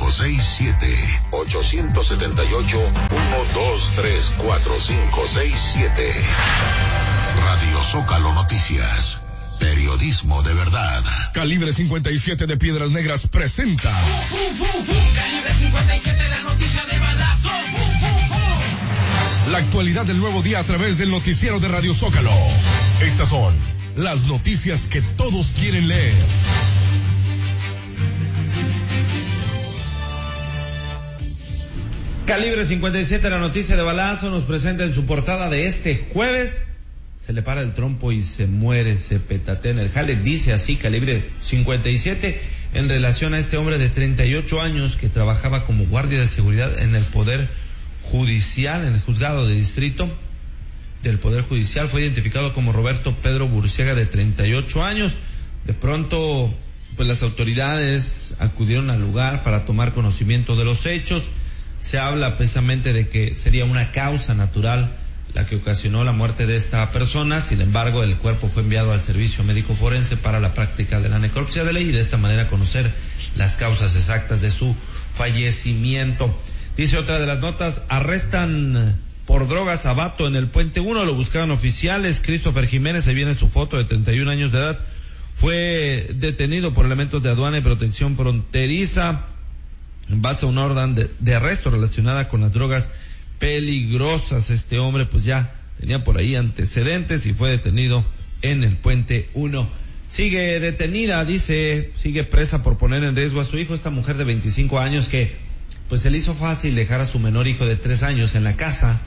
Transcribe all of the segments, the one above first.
878-123-4567. Radio Zócalo Noticias. Periodismo de verdad. Calibre 57 de Piedras Negras presenta. Calibre 57, la noticia de balazo. La actualidad del nuevo día a través del noticiero de Radio Zócalo. Estas son las noticias que todos quieren leer. Calibre 57, la noticia de balazo, nos presenta en su portada de este jueves. Se le para el trompo y se muere, se petatea en el jale. Dice así Calibre 57 en relación a este hombre de 38 años que trabajaba como guardia de seguridad en el Poder Judicial, en el juzgado de distrito del Poder Judicial. Fue identificado como Roberto Pedro Burciaga, de 38 años. De pronto, pues las autoridades acudieron al lugar para tomar conocimiento de los hechos. Se habla precisamente de que sería una causa natural la que ocasionó la muerte de esta persona. Sin embargo, el cuerpo fue enviado al servicio médico forense para la práctica de la necropsia de ley y de esta manera conocer las causas exactas de su fallecimiento. Dice otra de las notas: arrestan por drogas a vato en el Puente 1, lo buscaban oficiales. Christopher Jiménez, ahí viene su foto, de 31 años de edad, fue detenido por elementos de aduana y protección fronteriza en base a una orden de arresto relacionada con las drogas peligrosas. Este hombre pues ya tenía por ahí antecedentes y fue detenido en el Puente 1. Sigue detenida, dice, sigue presa por poner en riesgo a su hijo, esta mujer de 25 años que pues se le hizo fácil dejar a su menor hijo de 3 años en la casa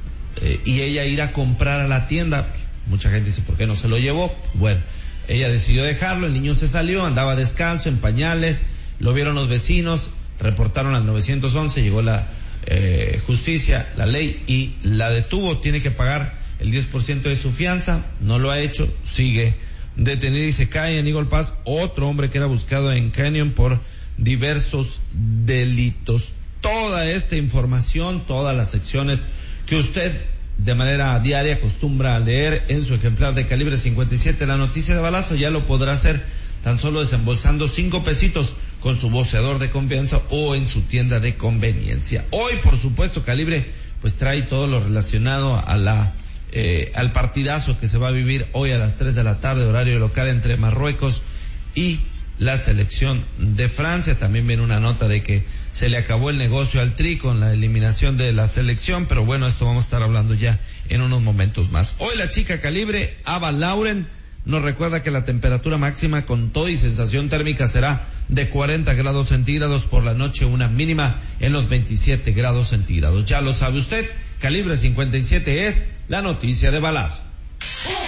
y ella ir a comprar a la tienda. Mucha gente dice, ¿por qué no se lo llevó? Bueno, ella decidió dejarlo, el niño se salió, andaba descalzo, en pañales, lo vieron los vecinos, reportaron al 911, llegó la justicia, la ley, y la detuvo. Tiene que pagar el 10% de su fianza, no lo ha hecho, sigue detenido. Y se cae en Eagle Pass otro hombre que era buscado en Canyon por diversos delitos. Toda esta información, todas las secciones que usted de manera diaria acostumbra a leer en su ejemplar de Calibre 57, la noticia de balazo, ya lo podrá hacer tan solo desembolsando 5 pesitos con su voceador de confianza o en su tienda de conveniencia. Hoy, por supuesto, Calibre pues trae todo lo relacionado a al partidazo que se va a vivir hoy a las 3 de la tarde, horario local, entre Marruecos y la selección de Francia. También viene una nota de que se le acabó el negocio al Tri con la eliminación de la selección, pero bueno, esto vamos a estar hablando ya en unos momentos más. Hoy la chica Calibre, Ava Lauren, nos recuerda que la temperatura máxima con todo y sensación térmica será de 40 grados centígrados por la noche, una mínima en los 27 grados centígrados. Ya lo sabe usted, Calibre 57 es la noticia de balazo.